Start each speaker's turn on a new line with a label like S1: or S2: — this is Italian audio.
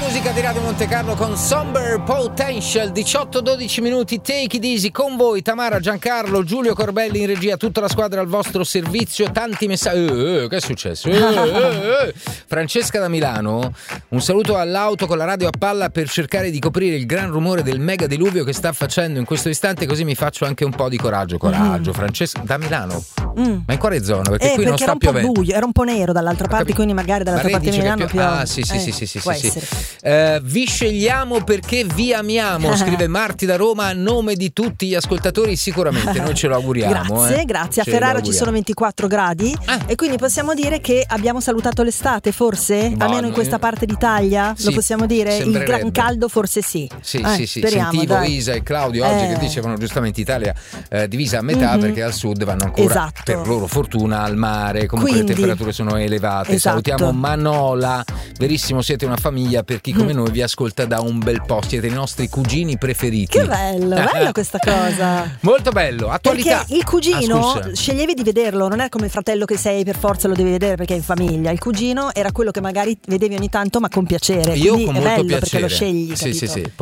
S1: musica di Radio Monte Carlo con Somber Potential. 18-12 minuti, take it easy con voi Tamara, Giancarlo, Giulio Corbelli in regia, tutta la squadra al vostro servizio. Tanti messaggi. Che è successo? Francesca da Milano, un saluto all'auto con la radio a palla per cercare di coprire il gran rumore del mega diluvio che sta facendo in questo istante, così mi faccio anche un po' di coraggio. Francesca da Milano. Ma in quale zona? Perché qui non sta piovendo.
S2: Era un po' buio, era un po' nero dall'altra parte, quindi magari dall'altra parte di Milano piove.
S1: Ah, sì. Vi scegliamo perché vi amiamo, scrive Marti da Roma a nome di tutti gli ascoltatori, sicuramente noi ce lo auguriamo.
S2: Grazie. A Ferrara ci sono 24 gradi e quindi possiamo dire che abbiamo salutato l'estate, forse? Almeno in questa parte d'Italia, lo possiamo dire? Il gran caldo forse sì.
S1: Sì.
S2: Speriamo,
S1: sentivo
S2: dai.
S1: Isa e Claudio oggi che dicevano giustamente Italia divisa a metà, perché al sud vanno ancora, per loro fortuna, al mare, comunque quindi, le temperature sono elevate. Salutiamo Manola, verissimo, siete una famiglia per chi come noi vi ascolta da un bel po', siete i nostri cugini preferiti.
S2: Che bello questa cosa.
S1: Molto bello, attualità.
S2: Perché il cugino sceglievi di vederlo, non è come il fratello che sei per forza lo devi vedere perché è in famiglia. Il cugino era quello che magari vedevi ogni tanto ma con piacere.
S1: Io
S2: quindi
S1: con
S2: è
S1: molto
S2: bello
S1: piacere.
S2: perché lo scegli,
S1: Sì.